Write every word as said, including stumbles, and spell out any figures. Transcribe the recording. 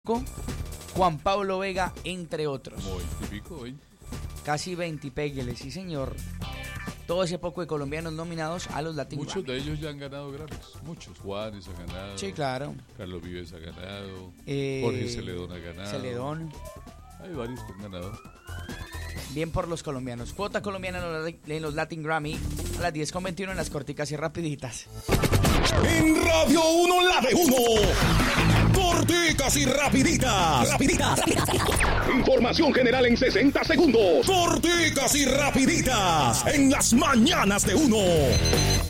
Juan Pablo Vega, entre otros. Como veintipico hoy. Casi veinte, péguele, sí señor. Todo ese poco de colombianos nominados a los Latin Muchos Grammy. de ellos ya han ganado Grammys. Muchos. Juanes ha ganado. Sí, claro. Carlos Vives ha ganado. Eh, Jorge Celedón ha ganado. Celedón. Hay varios que han ganado. Bien por los colombianos. Cuota colombiana en los, en los Latin Grammy a las diez con veintiuno en las corticas y rapiditas. En Radio uno, la de uno. Corticas y rapiditas. Rapiditas. Información general en sesenta segundos. Corticas y rapiditas. En las mañanas de uno.